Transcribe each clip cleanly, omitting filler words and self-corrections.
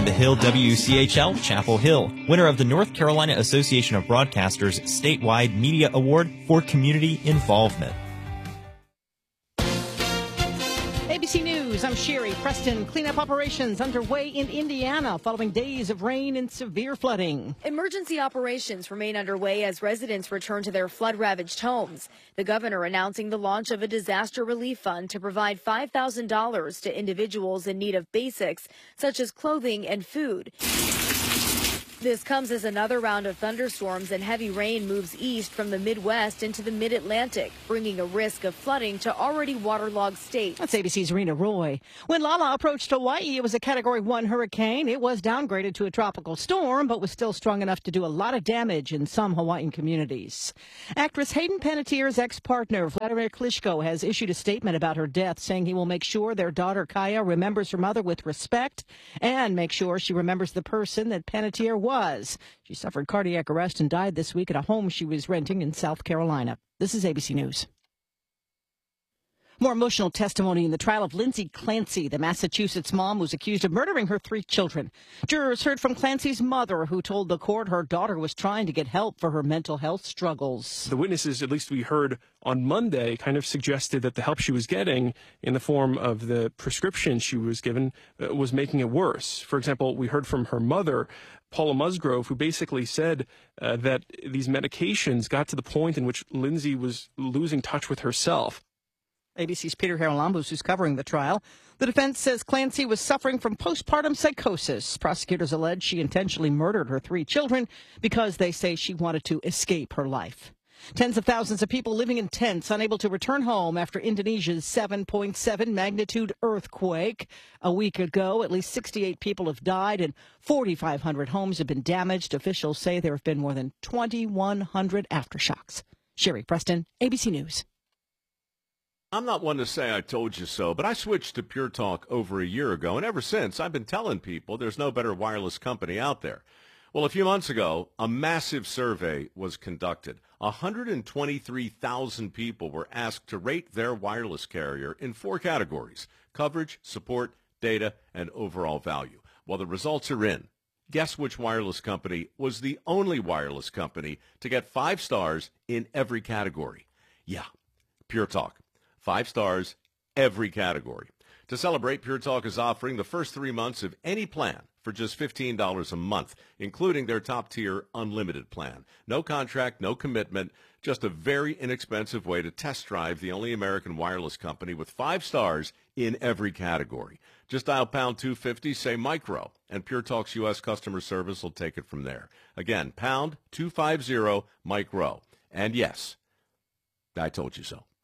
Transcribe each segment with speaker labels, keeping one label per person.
Speaker 1: 97.9 The Hill WCHL, Chapel Hill, winner of the North Carolina Association of Broadcasters statewide media award for community involvement.
Speaker 2: ABC News, I'm Sherry Preston. Cleanup operations underway in Indiana following days of rain and severe flooding.
Speaker 3: Emergency operations remain underway as residents return to their flood-ravaged homes. The governor announcing the launch of a disaster relief fund to provide $5,000 to individuals in need of basics such as clothing and food. This comes as another round of thunderstorms and heavy rain moves east from the Midwest into the mid-Atlantic, bringing a risk of flooding to already waterlogged states.
Speaker 2: That's ABC's Rena Roy. When Lala approached Hawaii, it was a Category 1 hurricane. It was downgraded to a tropical storm, but was still strong enough to do a lot of damage in some Hawaiian communities. Actress Hayden Panettiere's ex-partner, Vladimir Klitschko, has issued a statement about her death, saying he will make sure their daughter Kaya remembers her mother with respect and make sure she remembers the person that Panettiere was. She suffered cardiac arrest and died this week at a home she was renting in South Carolina. This is ABC News. More emotional testimony in the trial of Lindsay Clancy, the Massachusetts mom who's accused of murdering her 3 children. Jurors heard from Clancy's mother, who told the court her daughter was trying to get help for her mental health struggles.
Speaker 4: The witnesses, at least we heard on Monday, kind of suggested that the help she was getting in the form of the prescription she was given was making it worse. For example, we heard from her mother, Paula Musgrove, who basically said that these medications got to the point in which Lindsay was losing touch with herself.
Speaker 2: ABC's Peter Haralambous, who's covering the trial. The defense says Clancy was suffering from postpartum psychosis. Prosecutors allege she intentionally murdered her 3 children because they say she wanted to escape her life. Tens of thousands of people living in tents, unable to return home after Indonesia's 7.7 magnitude earthquake. A week ago, at least 68 people have died and 4,500 homes have been damaged. Officials say there have been more than 2,100 aftershocks. Sherry Preston, ABC News.
Speaker 5: I'm not one to say I told you so, but I switched to Pure Talk over a year ago, and ever since I've been telling people there's no better wireless company out there. Well, a few months ago, a massive survey was conducted. 123,000 people were asked to rate their wireless carrier in 4 categories: coverage, support, data, and overall value. Well, the results are in. Guess which wireless company was the only wireless company to get 5 stars in every category? Yeah, Pure Talk. 5 stars, every category. To celebrate, Pure Talk is offering the first 3 months of any plan for just $15 a month, including their top-tier unlimited plan. No contract, no commitment, just a very inexpensive way to test drive the only American wireless company with 5 stars in every category. Just dial pound 250, say micro, and Pure Talk's U.S. customer service will take it from there. Again, pound 250, micro. And yes, I told you so.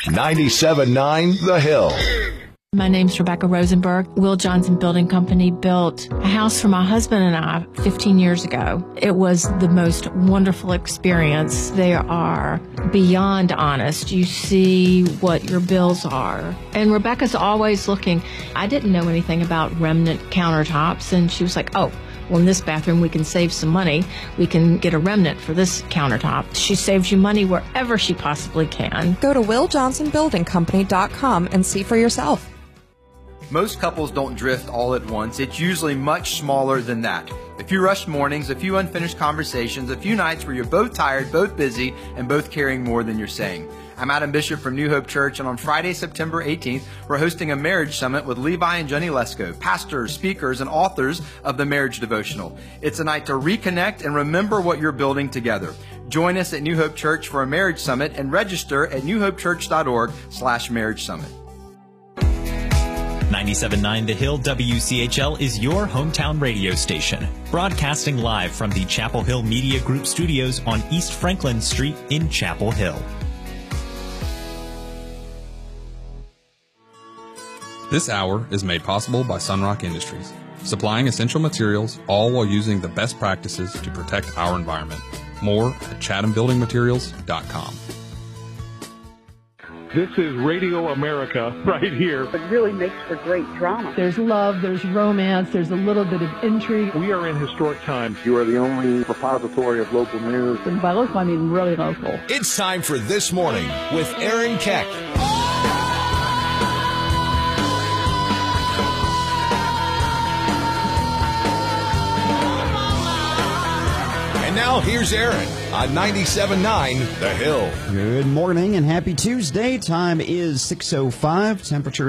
Speaker 6: 97.9 The Hill.
Speaker 7: My name's Rebecca Rosenberg. Will Johnson Building Company built a house for my husband and I 15 years ago. It was the most wonderful experience. They are beyond honest. You see what your bills are. And Rebecca's always looking. I didn't know anything about remnant countertops, and she was like, oh, well, in this bathroom, we can save some money. We can get a remnant for this countertop. She saves you money wherever she possibly can.
Speaker 8: Go to WillJohnsonBuildingCompany.com and see for yourself.
Speaker 9: Most couples don't drift all at once. It's usually much smaller than that. A few rushed mornings, a few unfinished conversations, a few nights where you're both tired, both busy, and both carrying more than you're saying. I'm Adam Bishop from New Hope Church, and on Friday, September 18th, we're hosting a marriage summit with Levi and Jenny Lesko, pastors, speakers, and authors of the Marriage Devotional. It's a night to reconnect and remember what you're building together. Join us at New Hope Church for a marriage summit and register at newhopechurch.org/marriage summit.
Speaker 1: 97.9 The Hill WCHL is your hometown radio station, broadcasting live from the Chapel Hill Media Group studios on East Franklin Street in Chapel Hill.
Speaker 10: This hour is made possible by Sunrock Industries, supplying essential materials, all while using the best practices to protect our environment. More at ChathamBuildingMaterials.com.
Speaker 11: This is Radio America right here.
Speaker 12: It really makes for great drama.
Speaker 13: There's love, there's romance, there's a little bit of intrigue.
Speaker 11: We are in historic times.
Speaker 14: You are the only repository of local news.
Speaker 13: And by local, I mean really local.
Speaker 6: It's time for This Morning with Aaron Keck. And now here's Aaron on 97.9 The Hill.
Speaker 8: Good morning and happy Tuesday. Time is 6:05. Temperature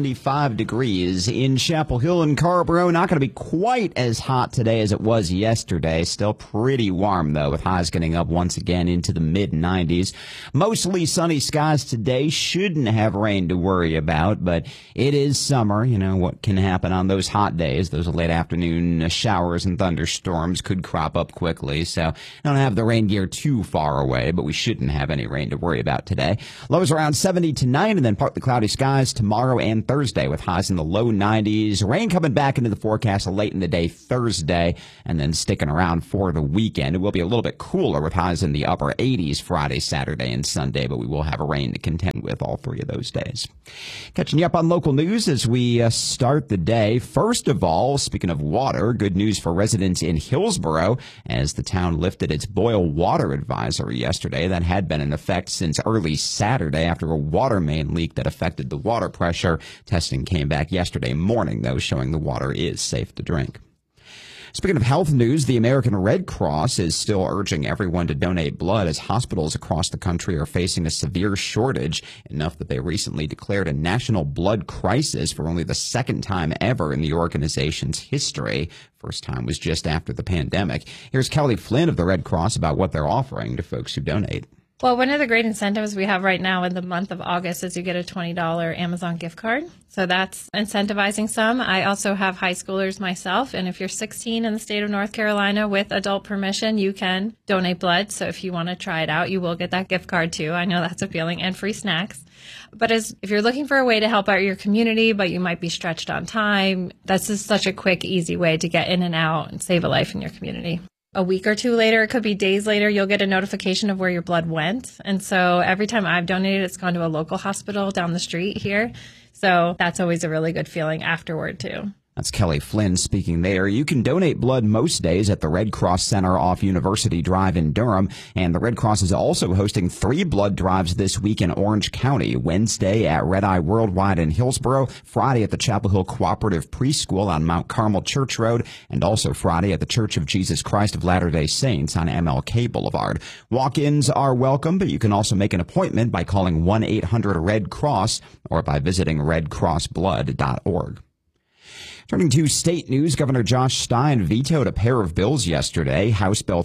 Speaker 8: 75 degrees in Chapel Hill and Carrboro. Not going to be quite as hot today as it was yesterday. Still pretty warm, though, with highs getting up once again into the mid-90s. Mostly sunny skies today. Shouldn't have rain to worry about, but it is summer. You know what can happen on those hot days. Those late afternoon showers and thunderstorms could crop up quickly. So don't have the rain gear too far away, but we shouldn't have any rain to worry about today. Lows around 70 tonight and then partly cloudy skies tomorrow and Thursday with highs in the low 90s. Rain coming back into the forecast late in the day Thursday and then sticking around for the weekend. It will be a little bit cooler with highs in the upper 80s Friday, Saturday, and Sunday, but we will have a rain to contend with all three of those days. Catching you up on local news as we start the day. First of all, speaking of water, good news for residents in Hillsboro as the town lifted its boil water advisory yesterday. That had been in effect since early Saturday after a water main leak that affected the water pressure. Testing came back yesterday morning, though, showing the water is safe to drink. Speaking of health news, the American Red Cross is still urging everyone to donate blood as hospitals across the country are facing a severe shortage, enough that they recently declared a national blood crisis for only the second time ever in the organization's history. First time was just after the pandemic. Here's Kelly Flynn of the Red Cross about what they're offering to folks who donate.
Speaker 7: Well, one of the great incentives we have right now in the month of August is you get a $20 Amazon gift card. So that's incentivizing some. I also have high schoolers myself. And if you're 16 in the state of North Carolina with adult permission, you can donate blood. So if you want to try it out, you will get that gift card too. I know that's appealing, and free snacks. But if you're looking for a way to help out your community, but you might be stretched on time, that's just such a quick, easy way to get in and out and save a life in your community. A week or two later, it could be days later, you'll get a notification of where your blood went. And so every time I've donated, it's gone to a local hospital down the street here. So that's always a really good feeling afterward, too.
Speaker 8: That's Kelly Flynn speaking there. You can donate blood most days at the Red Cross Center off University Drive in Durham. And the Red Cross is also hosting 3 blood drives this week in Orange County. Wednesday at Red Eye Worldwide in Hillsboro, Friday at the Chapel Hill Cooperative Preschool on Mount Carmel Church Road, and also Friday at the Church of Jesus Christ of Latter-day Saints on MLK Boulevard. Walk-ins are welcome, but you can also make an appointment by calling 1-800-RED-CROSS or by visiting redcrossblood.org. Turning to state news, Governor Josh Stein vetoed a pair of bills yesterday. House Bill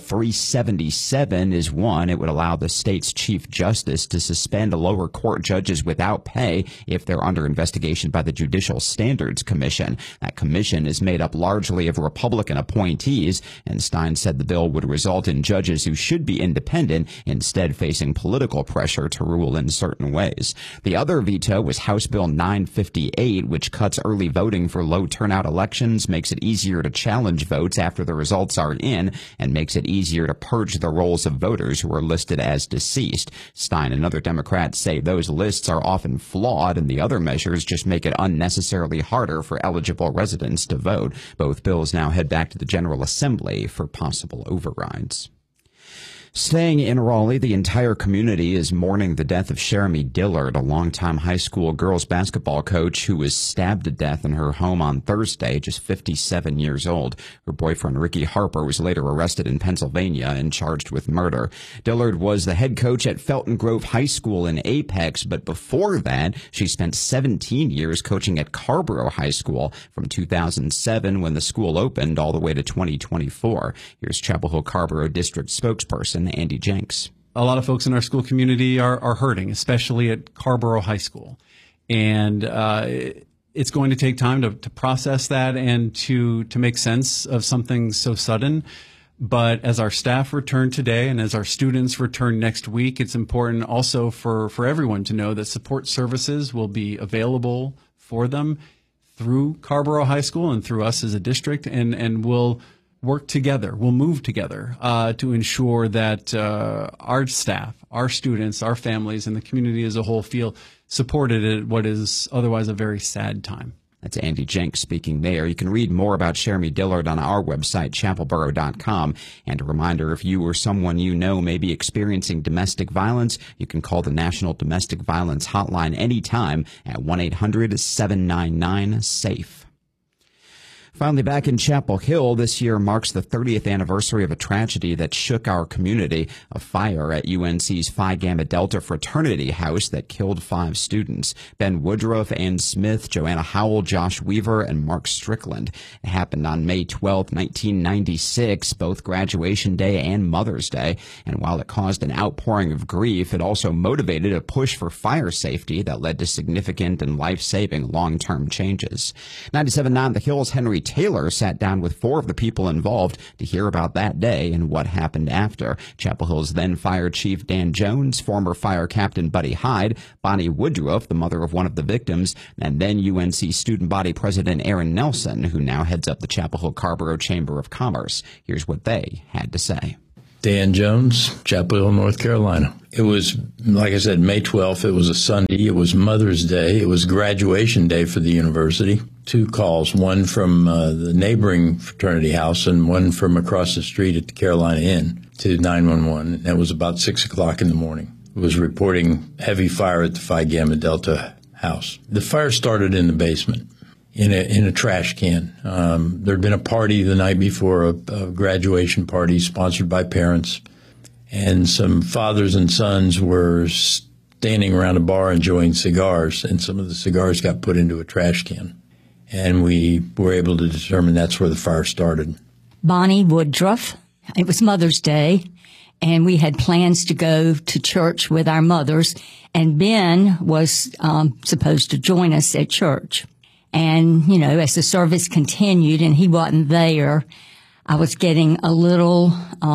Speaker 8: 377 is one. It would allow the state's chief justice to suspend lower court judges without pay if they're under investigation by the Judicial Standards Commission. That commission is made up largely of Republican appointees, and Stein said the bill would result in judges who should be independent instead facing political pressure to rule in certain ways. The other veto was House Bill 958, which cuts early voting for low turnout elections, makes it easier to challenge votes after the results are in, and makes it easier to purge the rolls of voters who are listed as deceased. Stein and other Democrats say those lists are often flawed, and the other measures just make it unnecessarily harder for eligible residents to vote. Both bills now head back to the General Assembly for possible overrides. Staying in Raleigh, the entire community is mourning the death of Jeremy Dillard, a longtime high school girls basketball coach who was stabbed to death in her home on Thursday, just 57 years old. Her boyfriend, Ricky Harper, was later arrested in Pennsylvania and charged with murder. Dillard was the head coach at Felton Grove High School in Apex, but before that, she spent 17 years coaching at Carrboro High School from 2007 when the school opened all the way to 2024. Here's Chapel Hill Carrboro District spokesperson Andy Jenks.
Speaker 15: A lot of folks in our school community are hurting, especially at Carrboro High School. And it's going to take time to process that and to make sense of something so sudden. But as our staff return today and as our students return next week, it's important also for everyone to know that support services will be available for them through Carrboro High School and through us as a district, and we'll work together. We'll move together to ensure that our staff, our students, our families, and the community as a whole feel supported at what is otherwise a very sad time.
Speaker 8: That's Andy Jenks speaking there. You can read more about Jeremy Dillard on our website, chapelboro.com. And a reminder, if you or someone you know may be experiencing domestic violence, you can call the National Domestic Violence Hotline anytime at 1-800-799-SAFE. Finally, back in Chapel Hill, this year marks the 30th anniversary of a tragedy that shook our community, a fire at UNC's Phi Gamma Delta fraternity house that killed 5 students, Ben Woodruff, Ann Smith, Joanna Howell, Josh Weaver, and Mark Strickland. It happened on May 12, 1996, both graduation day and Mother's Day, and while it caused an outpouring of grief, it also motivated a push for fire safety that led to significant and life-saving long-term changes. 97.9 The Hill's Henry Taylor sat down with 4 of the people involved to hear about that day and what happened after. Chapel Hill's then Fire Chief Dan Jones, former Fire Captain Buddy Hyde, Bonnie Woodruff, the mother of one of the victims, and then UNC Student Body President Aaron Nelson, who now heads up the Chapel Hill Carrboro Chamber of Commerce. Here's what they had to say.
Speaker 16: Dan Jones, Chapel Hill, North Carolina. It was, like I said, May 12th. It was a Sunday. It was Mother's Day. It was graduation day for the university. 2 calls, one from the neighboring fraternity house and one from across the street at the Carolina Inn to 911. And it was about 6 o'clock in the morning. It was reporting heavy fire at the Phi Gamma Delta house. The fire started in the basement. In a trash can. There'd been a party the night before, a graduation party sponsored by parents, and some fathers and sons were standing around a bar enjoying cigars, and some of the cigars got put into a trash can. And we were able to determine that's where the fire started.
Speaker 17: Bonnie Woodruff. It was Mother's Day, and we had plans to go to church with our mothers, and Ben was supposed to join us at church. And, you know, as the service continued and he wasn't there, I was getting a little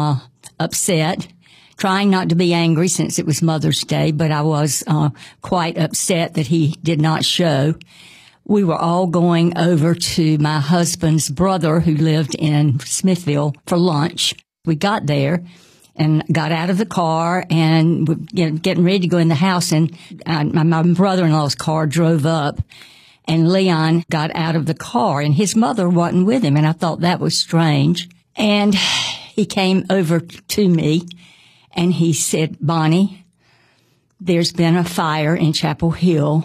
Speaker 17: upset, trying not to be angry since it was Mother's Day, but I was quite upset that he did not show. We were all going over to my husband's brother who lived in Smithville for lunch. We got there and got out of the car and getting ready to go in the house, and my brother-in-law's car drove up. And Leon got out of the car, and his mother wasn't with him, and I thought that was strange. And he came over to me, and he said, Bonnie, there's been a fire in Chapel Hill,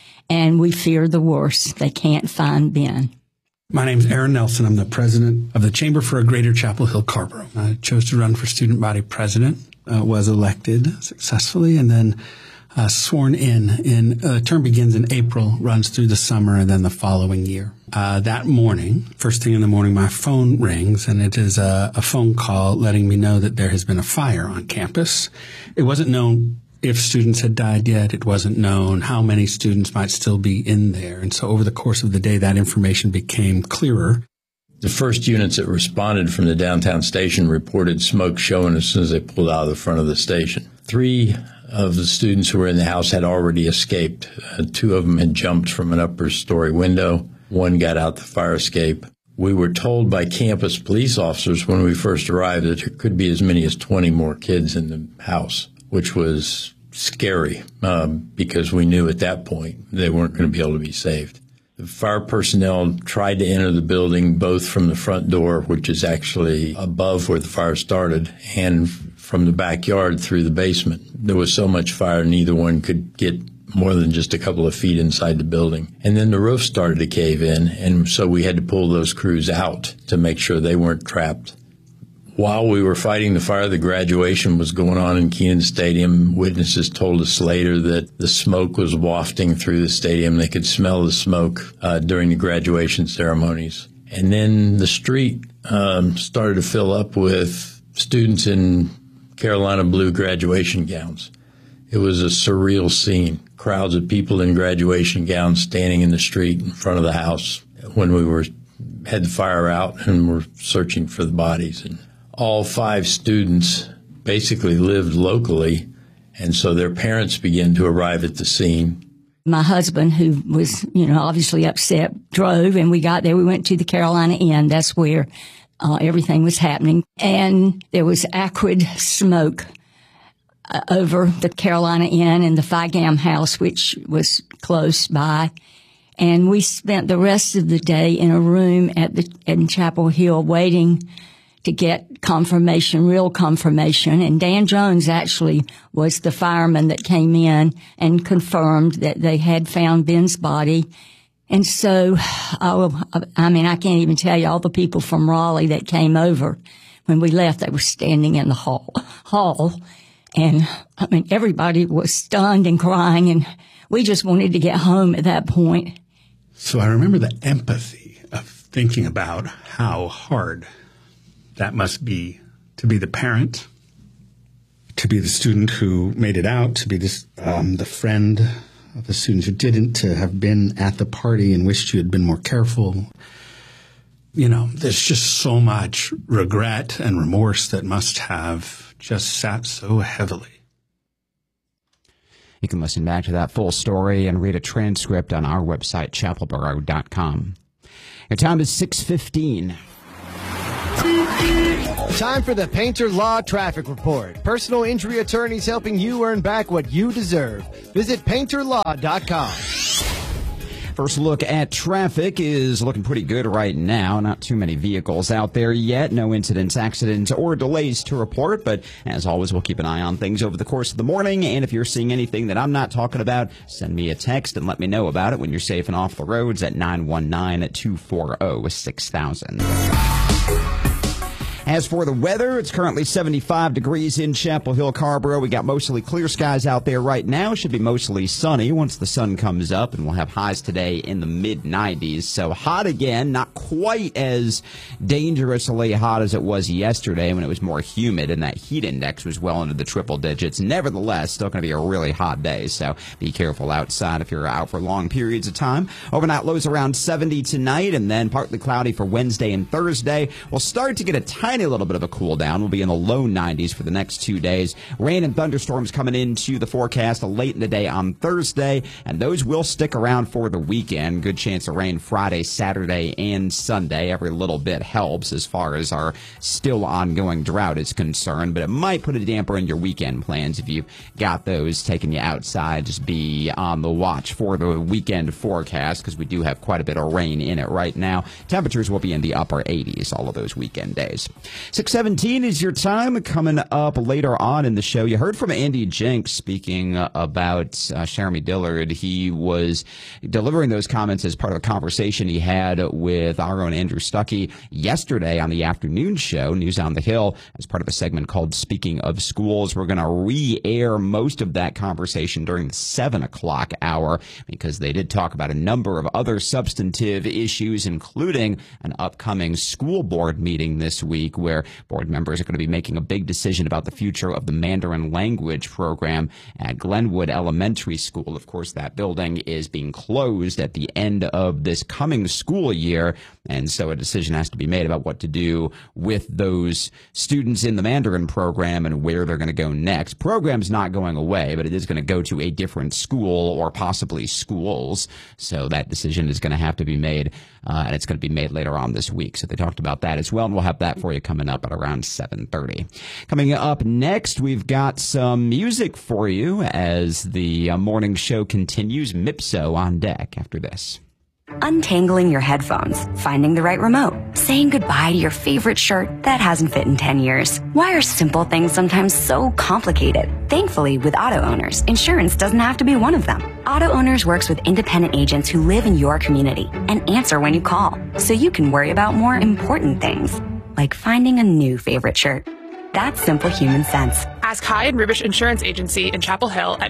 Speaker 17: and we fear the worst. They can't find Ben.
Speaker 18: My name's Aaron Nelson. I'm the president of the Chamber for a Greater Chapel Hill Carrboro. I chose to run for student body president, was elected successfully, and then sworn in term begins in April, runs through the summer, and then the following year. That morning, first thing in the morning, my phone rings, and it is a phone call letting me know that there has been a fire on campus. It wasn't known if students had died yet. It wasn't known how many students might still be in there. And so over the course of the day, that information became clearer.
Speaker 16: The first units that responded from the downtown station reported smoke showing as soon as they pulled out of the front of the station. 3 of the students who were in the house had already escaped. 2 of them had jumped from an upper story window. 1 got out the fire escape. We were told by campus police officers when we first arrived that there could be as many as 20 more kids in the house, which was scary because we knew at that point they weren't going to be able to be saved. The fire personnel tried to enter the building both from the front door, which is actually above where the fire started, and from the backyard through the basement. There was so much fire, neither one could get more than just a couple of feet inside the building. And then the roof started to cave in, and so we had to pull those crews out to make sure they weren't trapped. While we were fighting the fire, the graduation was going on in Kenan Stadium. Witnesses told us later that the smoke was wafting through the stadium. They could smell the smoke during the graduation ceremonies. And then the street started to fill up with students in Carolina blue graduation gowns. It was a surreal scene. Crowds of people in graduation gowns standing in the street in front of the house when we had the fire out and were searching for the bodies. And all 5 students basically lived locally, and so their parents began to arrive at the scene.
Speaker 17: My husband, who was, obviously upset, drove, and we got there. We went to the Carolina Inn. That's where everything was happening. And there was acrid smoke over the Carolina Inn and the Phi Gamma house, which was close by. And we spent the rest of the day in a room in Chapel Hill waiting to get confirmation, real confirmation. And Dan Jones actually was the fireman that came in and confirmed that they had found Ben's body. And so, I can't even tell you all the people from Raleigh that came over. When we left, they were standing in the hall. And everybody was stunned and crying, and we just wanted to get home at that point.
Speaker 18: So I remember the empathy of thinking about how hard that must be to be the parent, to be the student who made it out, to be the friend of the students who didn't, to have been at the party and wished you had been more careful. There's just so much regret and remorse that must have just sat so heavily.
Speaker 8: You can listen back to that full story and read a transcript on our website, chapelboro.com. Your time is 6:15.
Speaker 19: Time for the Painter Law Traffic Report. Personal injury attorneys helping you earn back what you deserve. Visit painterlaw.com.
Speaker 8: First look at traffic is looking pretty good right now. Not too many vehicles out there yet. No incidents, accidents, or delays to report. But as always, we'll keep an eye on things over the course of the morning. And if you're seeing anything that I'm not talking about, send me a text and let me know about it when you're safe and off the roads at 919-240-6000. As for the weather, it's currently 75 degrees in Chapel Hill, Carrboro. We got mostly clear skies out there right now. Should be mostly sunny once the sun comes up, and we'll have highs today in the mid-90s. So hot again, not quite as dangerously hot as it was yesterday when it was more humid and that heat index was well into the triple digits. Nevertheless, still going to be a really hot day, so be careful outside if you're out for long periods of time. Overnight lows around 70 tonight, and then partly cloudy for Wednesday and Thursday. We'll start to get a tiny little bit of a cool down. We'll be in the low 90s for the next 2 days. Rain and thunderstorms coming into the forecast late in the day on Thursday, and those will stick around for the weekend. Good chance of rain Friday, Saturday, and Sunday. Every little bit helps as far as our still ongoing drought is concerned, but it might put a damper in your weekend plans if you've got those taking you outside. Just be on the watch for the weekend forecast because we do have quite a bit of rain in it right now. Temperatures will be in the upper 80s all of those weekend days. 6:17 is your time. Coming up later on in the show, you heard from Andy Jenks speaking about Jeremy Dillard. He was delivering those comments as part of a conversation he had with our own Andrew Stuckey yesterday on the afternoon show, News on the Hill, as part of a segment called Speaking of Schools. We're going to re-air most of that conversation during the 7 o'clock hour because they did talk about a number of other substantive issues, including an upcoming school board meeting this week, where board members are going to be making a big decision about the future of the Mandarin language program at Glenwood Elementary School. Of course, that building is being closed at the end of this coming school year, and so a decision has to be made about what to do with those students in the Mandarin program and where they're going to go next. Program's not going away, but it is going to go to a different school or possibly schools, so that decision is going to have to be made, and it's going to be made later on this week. So they talked about that as well, and we'll have that for you coming up at around 7:30. Coming up next, we've got some music for you as the morning show continues. Mipso on deck after this.
Speaker 20: Untangling your headphones, finding the right remote, saying goodbye to your favorite shirt that hasn't fit in 10 years. Why are simple things sometimes so complicated? Thankfully, with Auto Owners, insurance doesn't have to be one of them. Auto Owners works with independent agents who live in your community and answer when you call, so you can worry about more important things, like finding a new favorite shirt. That's simple human sense.
Speaker 21: Ask Hyde and Rubish Insurance Agency in Chapel Hill at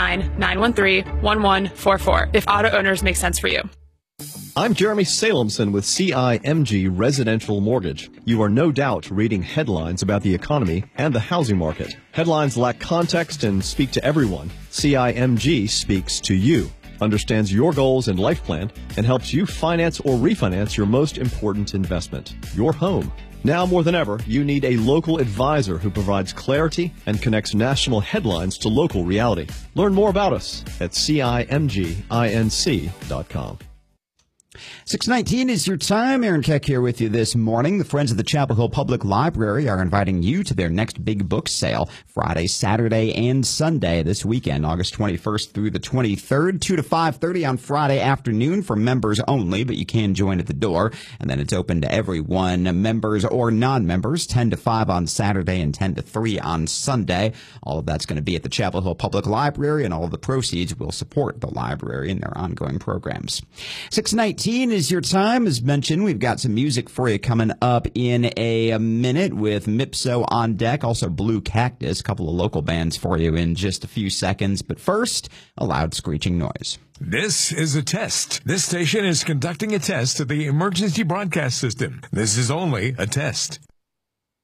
Speaker 21: 919-913-1144 if Auto Owners make sense for you.
Speaker 22: I'm Jeremy Salemson with CIMG Residential Mortgage. You are no doubt reading headlines about the economy and the housing market. Headlines lack context and speak to everyone. CIMG speaks to you, understands your goals and life plan, and helps you finance or refinance your most important investment, your home. Now more than ever, you need a local advisor who provides clarity and connects national headlines to local reality. Learn more about us at CIMGINC.com.
Speaker 8: 6:19 is your time. Aaron Keck here with you this morning. The Friends of the Chapel Hill Public Library are inviting you to their next big book sale Friday, Saturday, and Sunday this weekend, August 21st through the 23rd, 2 to 5:30 on Friday afternoon for members only, but you can join at the door. And then it's open to everyone, members or non-members, 10 to 5 on Saturday and 10 to 3 on Sunday. All of that's going to be at the Chapel Hill Public Library, and all of the proceeds will support the library and their ongoing programs. 6:19 is your time. As mentioned, we've got some music for you coming up in a minute with Mipso on deck, also Blue Cactus, a couple of local bands for you in just a few seconds. But first, a loud screeching noise.
Speaker 3: This is a test. This station is conducting a test of the emergency broadcast system. This is only a test.